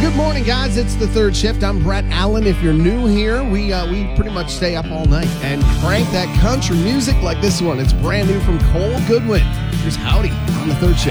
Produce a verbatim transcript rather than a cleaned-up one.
Good morning, guys. It's the third shift. I'm Brett Allen. If you're new here, we uh, we pretty much stay up all night and crank that country music like this one. It's brand new from Cole Goodwin. Here's Howdy on the third shift.